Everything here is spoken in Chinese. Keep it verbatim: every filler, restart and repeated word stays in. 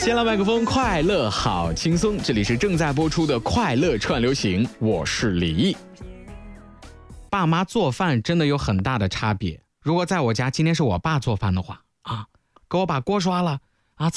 先来麦克风，快乐好轻松，这里是正在播出的快乐串流行，我是李毅。爸妈做饭真的有很大的差别，如果在我家今天是我爸做饭的话啊，给我把锅刷了，